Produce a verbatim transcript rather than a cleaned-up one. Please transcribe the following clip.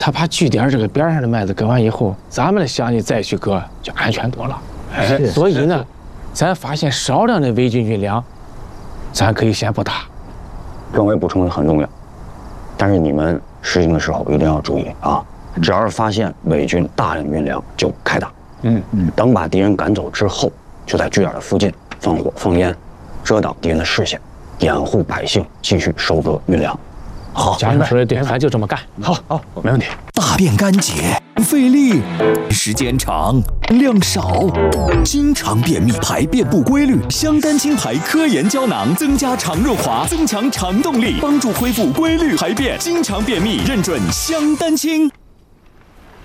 他把据点这个边上的麦子割完以后，咱们的乡里再去割就安全多了。哎，所以呢，咱发现少量的伪菌菌粮，咱可以先不打。 政委补充的很重要，但是你们实行的时候一定要注意啊！只要是发现伪军大量运粮，就开打。嗯嗯，等把敌人赶走之后，就在据点的附近放火放烟，遮挡敌人的视线，掩护百姓继续收割运粮。好， 家长说的对，咱就这么干。好，好，没问题。 大便干结，费力，时间长，量少，经常便秘，排便不规律。香丹清排科研胶囊增加肠润滑，增强肠动力，帮助恢复规律排便。经常便秘，认准香丹清。